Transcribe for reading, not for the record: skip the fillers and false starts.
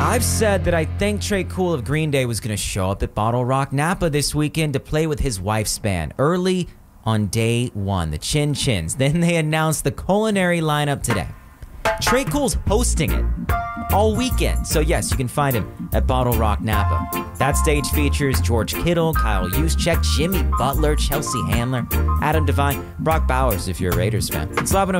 I've said that I think Tré Cool of Green Day was going to show up at Bottle Rock Napa this weekend to play with his wife's band early on day one, the Chin Chins. Then they announced the culinary lineup today. Tré Cool's hosting it all weekend. So yes, you can find him at Bottle Rock Napa. That stage features George Kittle, Kyle Juszczyk, Jimmy Butler, Chelsea Handler, Adam Devine, Brock Bowers if you're a Raiders fan. It's 11:05.